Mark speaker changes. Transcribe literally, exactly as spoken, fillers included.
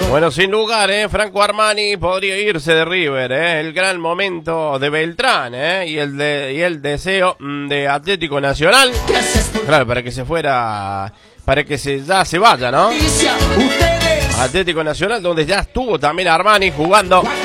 Speaker 1: Bueno, sin lugar, ¿eh? Franco Armani podría irse de River, ¿eh? El gran momento de Beltrán, ¿eh? Y el, de, y el deseo mm, de Atlético Nacional. Claro, para que se fuera, para que se, ya se vaya, ¿no? Atlético Nacional, donde ya estuvo también Armani jugando